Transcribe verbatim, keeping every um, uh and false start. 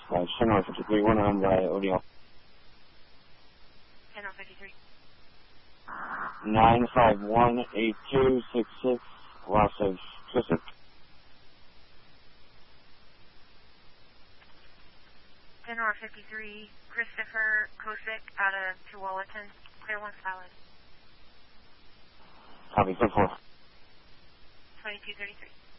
Uh, Shinra fifty-three, one on by O'Neill. Shinra fifty-three. nine five one eight two six six, loss of Tristan. Shinra fifty-three, Christopher Kosick out of Tualatin, clear one solid. Copy, ten four. twenty-two thirty-three.